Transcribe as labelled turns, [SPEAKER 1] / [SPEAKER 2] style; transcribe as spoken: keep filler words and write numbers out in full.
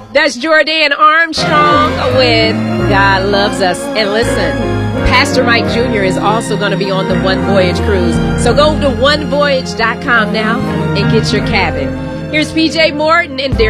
[SPEAKER 1] That's Jordan Armstrong with God Loves Us. And listen, Pastor Mike Junior is also going to be on the One Voyage cruise. So go to one voyage dot com now and get your cabin. Here's P J Morton and Daryl.